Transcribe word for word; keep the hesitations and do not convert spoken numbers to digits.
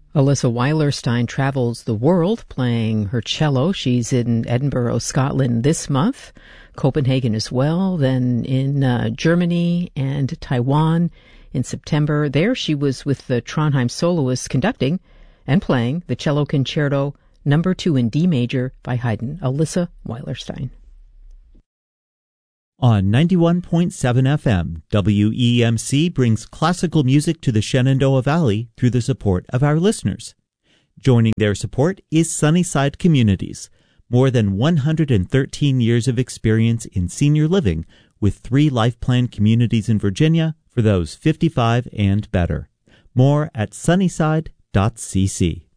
Alyssa Weilerstein travels the world playing her cello. She's in Edinburgh, Scotland this month, Copenhagen as well, then in uh, Germany and Taiwan in September. There she was with the Trondheim Soloists conducting and playing the Cello Concerto Number two in D major by Haydn. Alyssa Weilerstein. On ninety-one point seven F M, W E M C brings classical music to the Shenandoah Valley through the support of our listeners. Joining their support is Sunnyside Communities, more than one hundred thirteen years of experience in senior living with three life plan communities in Virginia for those fifty-five and better. More at sunnyside dot c c.